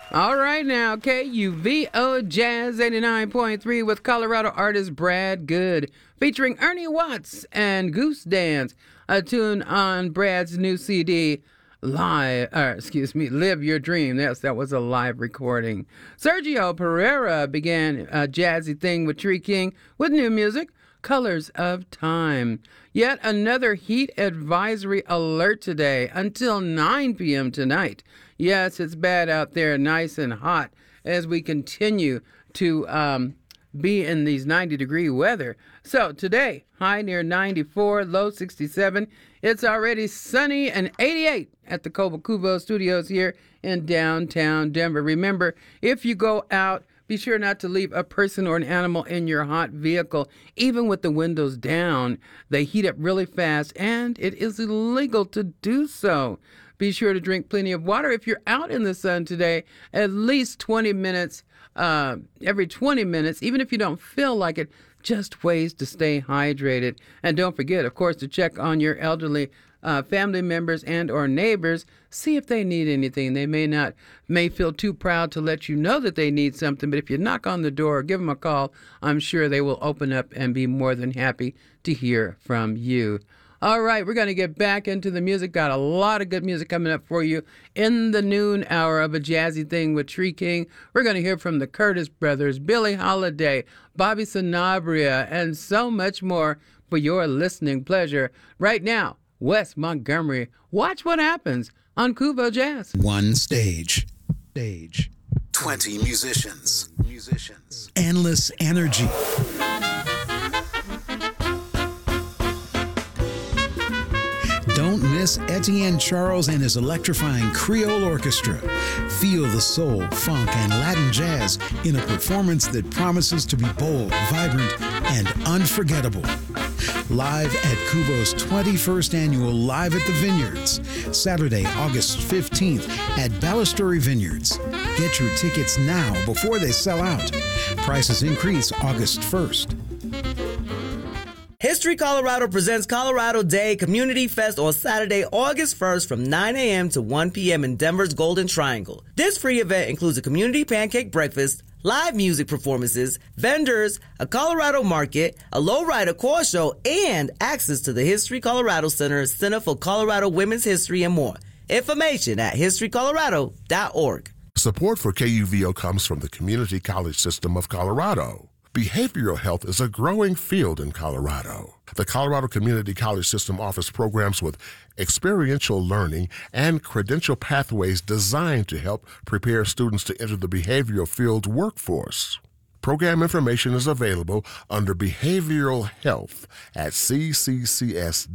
All right now, KUVO Jazz 89.3 with Colorado artist Brad Good, featuring Ernie Watts and Goose Dance, a tune on Brad's new CD, Live Your Dream. Yes, that was a live recording. Sergio Pereira began a jazzy thing with Tree King with new music, Colors of Time. Yet another heat advisory alert today until 9 p.m. tonight. Yes, it's bad out there, nice and hot, as we continue to be in these 90-degree weather. So today, high near 94, low 67. It's already sunny and 88 at the Cobo Studios here in downtown Denver. Remember, if you go out, be sure not to leave a person or an animal in your hot vehicle. Even with the windows down, they heat up really fast, and it is illegal to do so. Be sure to drink plenty of water. If you're out in the sun today, at least 20 minutes, every 20 minutes, even if you don't feel like it, just ways to stay hydrated. And don't forget, of course, to check on your elderly family members and or neighbors. See if they need anything. They may feel too proud to let you know that they need something, but if you knock on the door or give them a call, I'm sure they will open up and be more than happy to hear from you. All right, we're going to get back into the music. Got a lot of good music coming up for you in the noon hour of a jazzy thing with Tree King. We're going to hear from the Curtis Brothers, Billie Holiday, Bobby Sanabria, and so much more for your listening pleasure. Right now, Wes Montgomery. Watch what happens on Kuvo Jazz. One stage. 20 musicians. Endless energy. Don't miss Etienne Charles and his electrifying Creole Orchestra. Feel the soul, funk, and Latin jazz in a performance that promises to be bold, vibrant, and unforgettable. Live at Kuvo's 21st annual Live at the Vineyards, Saturday, August 15th at Balustrade Vineyards. Get your tickets now before they sell out. Prices increase August 1st. History Colorado presents Colorado Day Community Fest on Saturday, August 1st from 9 a.m. to 1 p.m. in Denver's Golden Triangle. This free event includes a community pancake breakfast, live music performances, vendors, a Colorado market, a lowrider car show, and access to the History Colorado Center for Colorado Women's History, and more. Information at historycolorado.org. Support for KUVO comes from the Community College System of Colorado. Behavioral health is a growing field in Colorado. The Colorado Community College System offers programs with experiential learning and credential pathways designed to help prepare students to enter the behavioral field workforce. Program information is available under Behavioral Health at cccs.edu.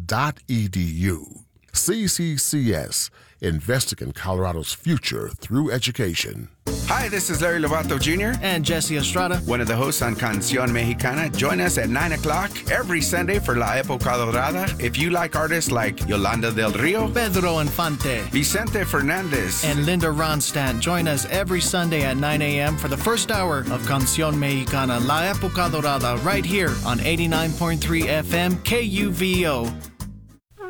CCCS, investing in Colorado's future through education. Hi, this is Larry Lovato Jr. and Jesse Estrada, one of the hosts on Canción Mexicana. Join us at 9 o'clock every Sunday for La Época Dorada. If you like artists like Yolanda del Rio, Pedro Infante, Vicente Fernandez, and Linda Ronstadt, join us every Sunday at 9 a.m. for the first hour of Canción Mexicana, La Época Dorada, right here on 89.3 FM KUVO.